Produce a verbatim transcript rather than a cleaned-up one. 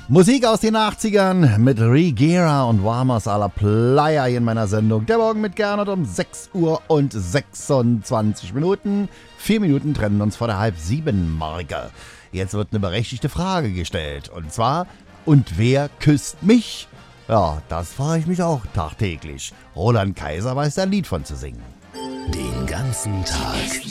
Musik aus den achtzigern mit Rigera und Warmers à la Playa hier in meiner Sendung. Der Morgen mit Gernot um sechs Uhr und sechsundzwanzig Minuten. Vier Minuten trennen uns vor der halb sieben Marke. Jetzt wird eine berechtigte Frage gestellt. Und zwar, und wer küsst mich? Ja, das frage ich mich auch tagtäglich. Roland Kaiser weiß da ein Lied von zu singen. Den ganzen Tag